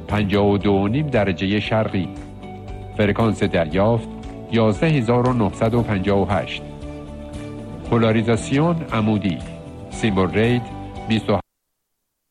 52.5 درجه شرقی. فرکانس دریافت 11958. پولاریزاسیون عمودی. سیمبل رید 27